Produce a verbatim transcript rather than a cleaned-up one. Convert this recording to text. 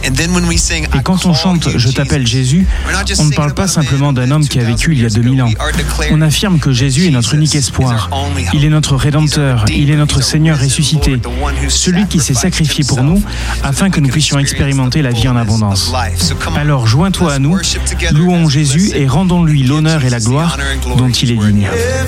Et quand on chante « Je t'appelle Jésus », on ne parle pas simplement d'un homme qui a vécu il y a deux mille ans. On affirme que Jésus est notre unique espoir. Il est notre Rédempteur, il est notre Seigneur ressuscité, celui qui s'est sacrifié pour nous afin que nous puissions expérimenter la vie en abondance. Alors joins-toi à nous, louons Jésus et rendons-lui l'honneur et la gloire dont il est digne.